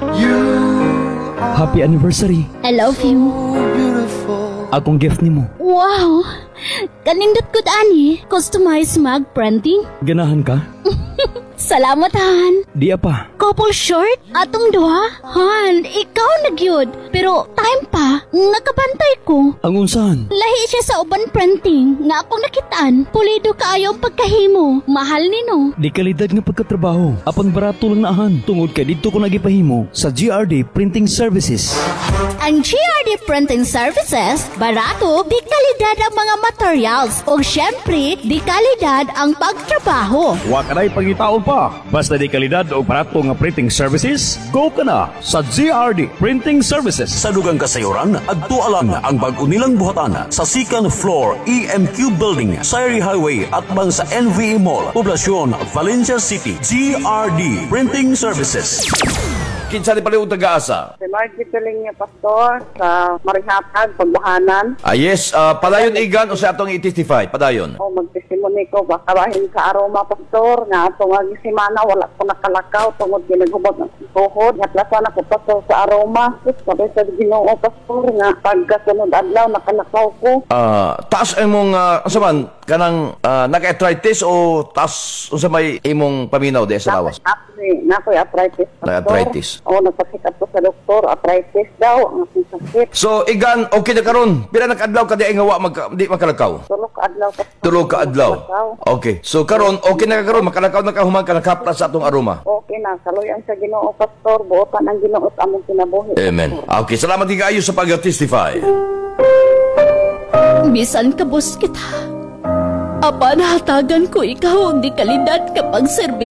Happy anniversary. I love you. Akong gift nimo. Wow! Kanindot ko ani. Customized mug printing. Ganahan ka? Salamat, Han. Di pa. Couple short? Atong duha? Han, ikaw nagyod. Pero time pa, nakabantay ko. Ang unsahan? Lahi siya sa uban printing nga akong nakitaan. Pulido kaayo ang pagkahimo. Mahal nino. Di kalidad nga pagkatrabaho. Apang barato lang naahan. Tungod kay dito ko nagipahimo sa GRD Printing Services. Ang GRD Printing Services, barato, di kalidad ang mga materials. O syempre, di kalidad ang pagtrabaho. Wa ka na'y pangitaon pa. Basta di kalidad o barato nga printing services, go ka na sa GRD Printing Services. Sa dugang kasayuran, agtualan ang bag-o nilang buhatan sa second floor EMQ Building, Sayri Highway at bang sa NVE Mall, Poblacion, Valencia City. GRD Printing Services. Kinsa ni pala yung taga-asa? Si Margie Tuling niya, Pastor, sa Marihatag, Pagbuhanan. Yes, padayon igan o sa atong i-testify, padayon. O magtestimony ko, baka bahin sa aroma, Pastor, nga atong semana, wala ko nakalakaw, tungod ginagubot ng tuhod. Natlasan ako, Pastor, sa aroma. Sabi sa Ginoo, Pastor, nga pagkasunod adlaw, nakalakaw ko. Taas imong, saman, kanang naka-arthritis o taas unsa may imong paminaw di sa lawas? Nakoy arthritis, Pastor. Arthritis. O, nagpasikap ko sa doktor, arthritis daw, ang aking sakit. So, igan, okay na karon. Pila nag-adlaw ka di ay ngawa di makalakaw? Tulog ka adlaw, Pastor. Tulog ka adlaw. Okay. So, karon okay na karon makalakaw na ka human ka nakapla sa atong aroma. Okay na, saluyan sa Ginoo, Pastor, buotan ang Ginoo sa among kinabuhi. Amen. Okay, salamat kayo sa pag-testify. Bisan kabus kita. Apan hatagan ko ikaw ang di kalidad kapag serbi